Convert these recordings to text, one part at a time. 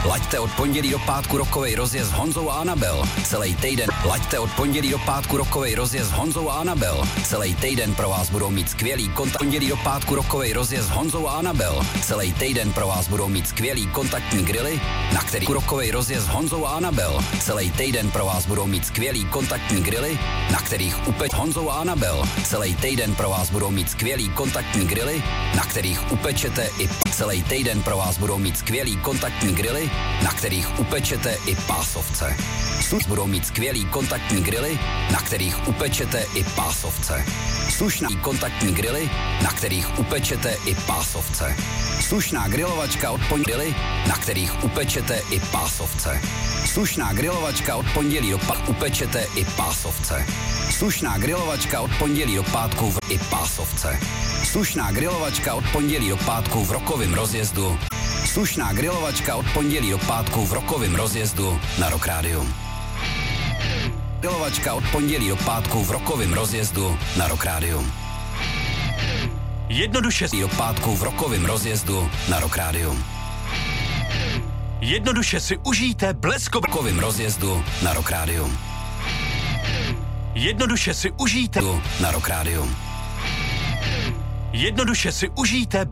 Laďte od pondělí do pátku rokovej rozjezd s Honzou a Anabel. Celý týden. Laďte od pondělí do pátku rokovej rozjezd s Honzou a Anabel. Celý týden pro vás budou mít skvělý kontakt. Pondělí do pátku rokovej rozjezd s Honzou a Anabel. Celý týden pro vás budou mít skvělý kontaktní grily, na který rokovej rozjezd s Honzou a Anabel. Celý týden pro vás budou mít skvělý kontaktní grily, na kterých upeč Honzou a Anabel. Celý týden pro vás budou mít skvělý kontaktní grily, na kterých upečete i celý týden pro vás budou mít skvělý kontaktní grily, na kterých upečete i pásovce. Budou mít skvělý kontaktní grily, na kterých upečete i pásovce. Slušný kontaktní grily, na kterých upečete i pásovce. Slušná grilovačka od pondělí, na kterých upečete i pásovce. Slušná grilovačka od pondělí do pátku upečete i pásovce. Slušná grilovačka od pondělí do pátku i pásovce. Slušná grilovačka od pondělí do pátku v rokovém rozjezdu. Slušná grilovačka od pondělí do pátku v rokovém rozjezdu na Rock Radio. Grilovačka od pondělí do pátku v rokovém rozjezdu na Rock Radio. Jednoduše do pátku v rokovém rozjezdu na Rock Radio. Jednoduše si užijte bleskovým rozjezdu na Rock Radio. Jednoduše si užijte na Rock Radio. Jednoduše si užijte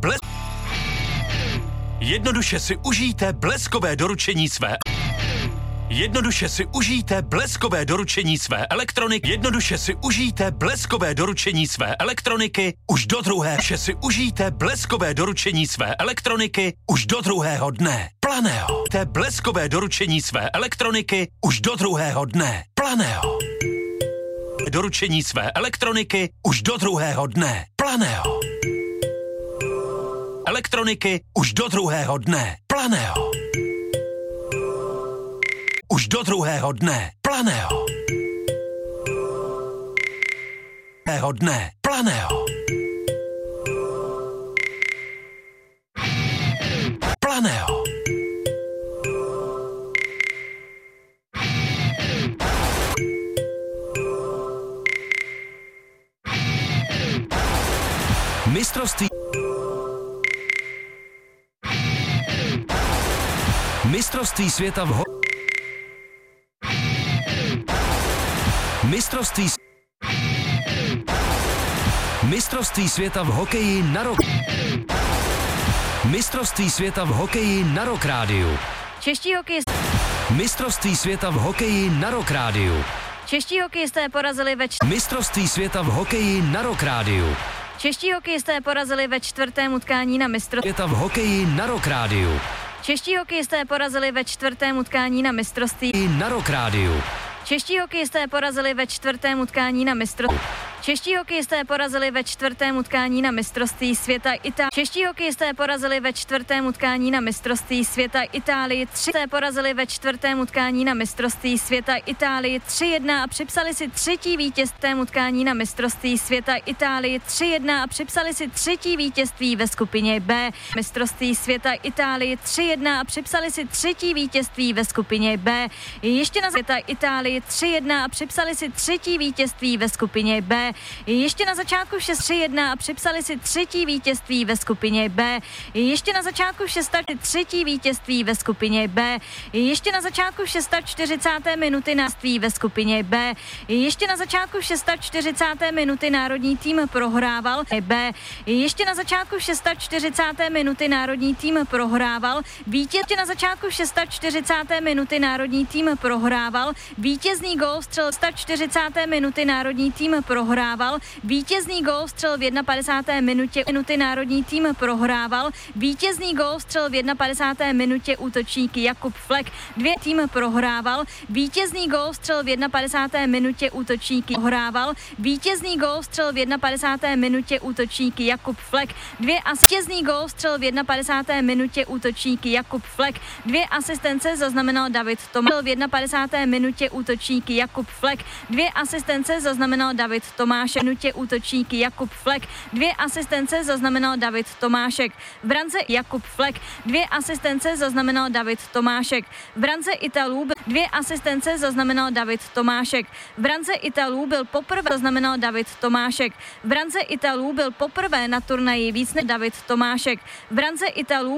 Jednoduše si užijte bleskové doručení své. Jednoduše si užijte bleskové doručení své elektroniky. Jednoduše si užijte bleskové doručení své elektroniky už do druhé. Si užijte bleskové doručení své elektroniky už do druhého dne. Planého. Bleskové doručení své elektroniky už do druhého dne. Planého. Doručení své elektroniky už do druhého dne. Planého. Elektroniky už do druhého dne. Planého. Už do druhého dne. Planého. Dne. Planého. Planého. Mistrovství. Mistrovství světa v Mistrovství světa v hokeji na Rock. Mistrovství světa v hokeji na Rock Radio. Čeští hokejisté. Mistrovství světa v hokeji na Rock Radio. Čeští hokejisté porazili Mistrovství světa v hokeji na Rock Radio. Čeští hokejisté porazili ve čtvrtém utkání na mistrovství světa v hokeji na Rock Radio. Čeští hokejisté porazili ve čtvrtém utkání na mistrovství na Rock Radio. Čeští hokejisté porazili ve čtvrtém utkání na mistrovství. Čeští hokejisté porazili ve čtvrtém utkání na mistrovství světa Itálie. Čeští hokejisté porazili ve čtvrtém utkání na mistrovství světa Itálii 3. Porazili ve čtvrtém utkání na mistrovství světa Itálii 3-1 a připsali si třetí vítězství utkání na mistrovství světa Itálii 3-1 a připsali si třetí vítězství ve skupině B. Mistrovství světa Itálii 3-1 a připsali si třetí vítězství ve skupině B. Ještě na světa Itálii 3-1 a připsali si třetí vítězství ve skupině B. Ještě na začátku 6-3-1 a připsali si třetí vítězství ve skupině B. Ještě na začátku 6. vítězství ve skupině B. Ještě na začátku 640. minuty náství ve skupině B. Ještě na začátku 640. minuty národní tým prohrával B. Ještě na začátku 640. minuty národní tým prohrával. Ještě na začátku 640. minuty národní tým prohrával. Vítězný gól střel 140. minuty národní tým prohrával. Vítězný gól střel v 51. minuty národní tým prohrával. Vítězný gól střel v 51. minutě útočník Jakub Flek. Tým prohrával. Vítězný gól střel v 51. minutě útočník prohrával. Vítězný gól střel v 51. minutě útočník Jakub Flek. Vítězný gól střel v 51. minutě útočník Jakub Flek. 2 asistence zaznamenal David Tomáš. V 51. minutě útočník Jakub Flek. 2 asistence zaznamenal David Tomášek. Minutě útočník Jakub Flek. 2 asistence zaznamenal David Tomášek. V brance Jakub Flek. 2 asistence zaznamenal David Tomášek. V brance Italů 2 asistence zaznamenal David Tomášek. V brance Italů byl poprvé zaznamenal David Tomášek. V brance Italů byl poprvé na turnaji víc než David Tomášek. V brance Italů